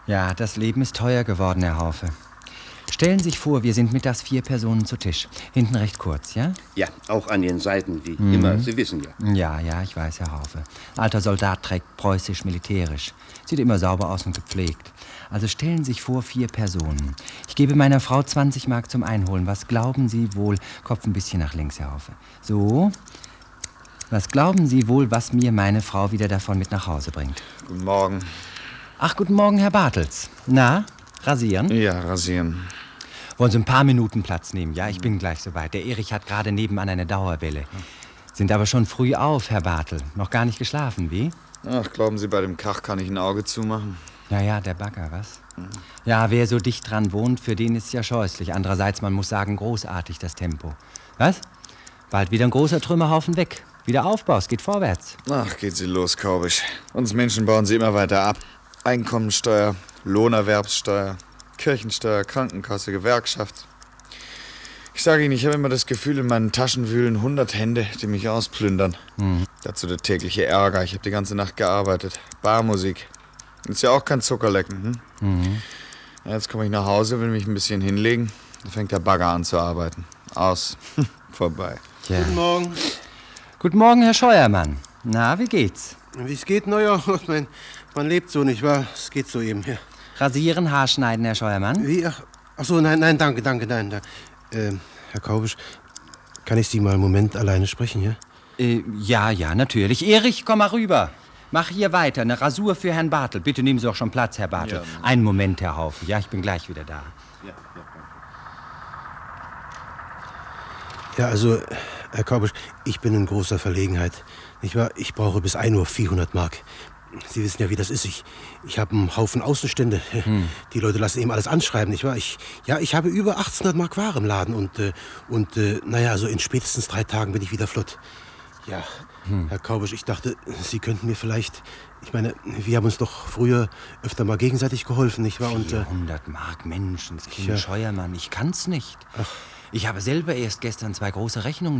Ja, das Leben ist teuer geworden, Herr Haufe. Stellen Sie sich vor, wir sind mittags 4 Personen zu Tisch. Hinten recht kurz, ja? Ja, auch an den Seiten, wie immer. Sie wissen ja. Ja, ich weiß, Herr Haufe. Alter Soldat trägt preußisch-militärisch. Sieht immer sauber aus und gepflegt. Also stellen Sie sich vor, 4 Personen. Ich gebe meiner Frau 20 Mark zum Einholen. Was glauben Sie wohl? Kopf ein bisschen nach links, Herr Haufe. So. Was glauben Sie wohl, was mir meine Frau wieder davon mit nach Hause bringt? Guten Morgen. Ach, guten Morgen, Herr Bartels. Na, rasieren? Ja, rasieren. Wollen Sie ein paar Minuten Platz nehmen? Ja, ich bin gleich soweit. Der Erich hat gerade nebenan eine Dauerwelle. Sind aber schon früh auf, Herr Bartel. Noch gar nicht geschlafen, wie? Ach, glauben Sie, bei dem Krach kann ich ein Auge zumachen? Ja, der Bagger, was? Ja, wer so dicht dran wohnt, für den ist es ja scheußlich. Andererseits, man muss sagen, großartig das Tempo. Was? Bald wieder ein großer Trümmerhaufen weg. Wieder Aufbau, es geht vorwärts. Ach, geht sie los, Kaubisch. Uns Menschen bauen sie immer weiter ab. Einkommensteuer, Lohnerwerbssteuer, Kirchensteuer, Krankenkasse, Gewerkschaft. Ich sage Ihnen, ich habe immer das Gefühl, in meinen Taschen wühlen 100 Hände, die mich ausplündern. Dazu der tägliche Ärger. Ich habe die ganze Nacht gearbeitet. Barmusik. Ist ja auch kein Zuckerlecken. Ja, jetzt komme ich nach Hause, will mich ein bisschen hinlegen. Dann fängt der Bagger an zu arbeiten. Aus. Vorbei. Tja. Guten Morgen. Guten Morgen, Herr Scheuermann. Na, wie geht's? Wie es geht? Naja, man lebt so, nicht wahr? Es geht so eben, ja. Rasieren, Haarschneiden, Herr Scheuermann? Wie? Ach so, nein, danke, nein. Herr Kaubisch, kann ich Sie mal einen Moment alleine sprechen, ja? Ja, natürlich. Erich, komm mal rüber. Mach hier weiter. Eine Rasur für Herrn Bartel. Bitte nehmen Sie auch schon Platz, Herr Bartel. Ja. Einen Moment, Herr Haufe. Ja, ich bin gleich wieder da. Ja, also, Herr Kaubisch, ich bin in großer Verlegenheit, nicht wahr? Ich brauche bis 1 Uhr 400 Mark. Sie wissen ja, wie das ist. Ich habe einen Haufen Außenstände. Die Leute lassen eben alles anschreiben, nicht wahr? Ich habe über 1800 Mark Ware im Laden und naja, also in spätestens 3 Tagen bin ich wieder flott. Ja, Herr Kaubisch, ich dachte, Sie könnten mir vielleicht... Ich meine, wir haben uns doch früher öfter mal gegenseitig geholfen, nicht wahr? 400 Mark, Menschenskind, Ja. Scheuermann, ich kann's nicht. Ich habe selber erst gestern 2 große Rechnungen